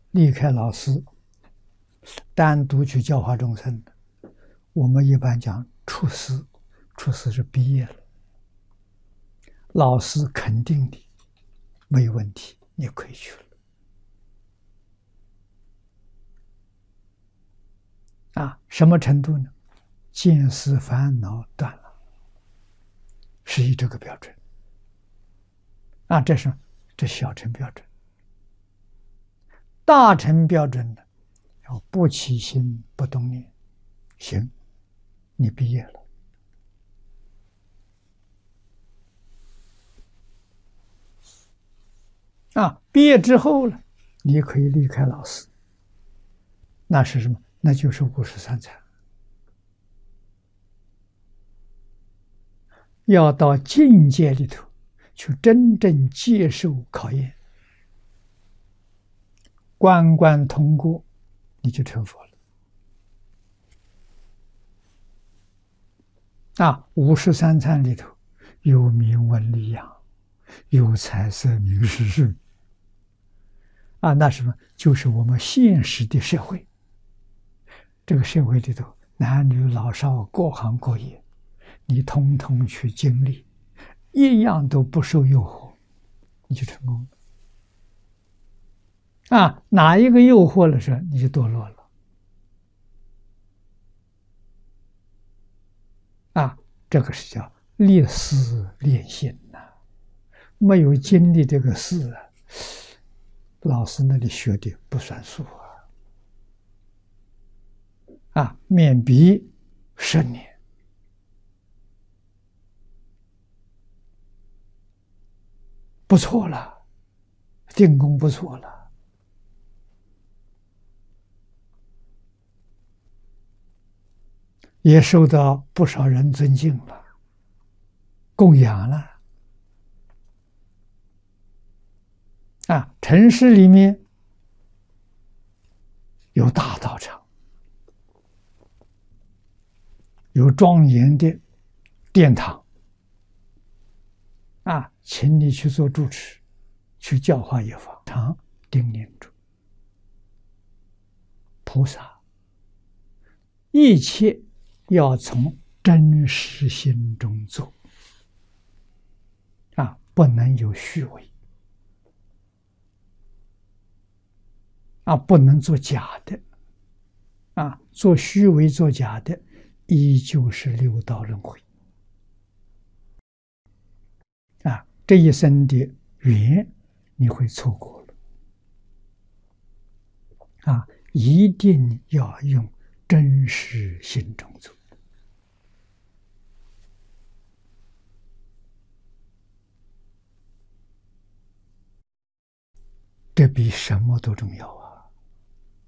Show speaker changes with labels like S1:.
S1: 离开老师，单独去教化众生的，我们一般讲出师，出师是毕业了，老师肯定你没有问题，你可以去了。什么程度呢？见思烦恼断了，是以这个标准。这小乘标准。大乘标准呢，要不起心不动念，行，你毕业了。毕业之后呢，你可以离开老师。那是什么？那就是53禅。要到境界里头去真正接受考验，关关通过，你就成佛了。53禅里头有名闻利养，有财色名食睡。那什么？就是我们现实的社会。这个社会里头，男女老少各行各业，你通通去经历，一样都不受诱惑，你就成功了。哪一个诱惑了时，你就堕落了。这个是叫立事练心呐。没有经历这个事老师那里学的不算数面壁10年，不错了，定功不错了。也受到不少人尊敬了，供养了。城市里面有大道场，有庄严的殿堂，请你去做住持，去教化一方，常叮咛住菩萨，一切要从真实心中做，不能有虚伪，不能做假的，做虚伪做假的，依旧是六道轮回。这一生的缘你会错过了。一定要用真实心中做。这比什么都重要